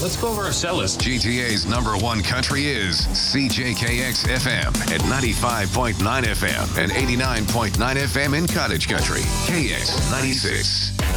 let's go over our set list. GTA's #1 country is CJKX FM at 95.9 FM and 89.9 FM in Cottage Country. KX 96.